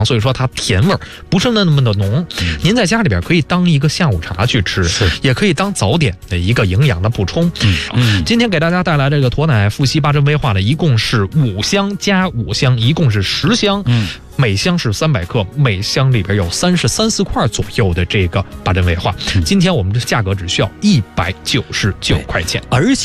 所以说它甜味儿不是那么的浓。您在家里边可以当一个下午茶去吃，也可以当早点的一个营养的补充。今天给大家带来这个驼奶富硒八珍威化的，一共是5箱加5箱，一共是10箱。每箱是300克，每箱里边有33-34块左右的这个八珍威化。今天我们的价格只需要199块钱， 而且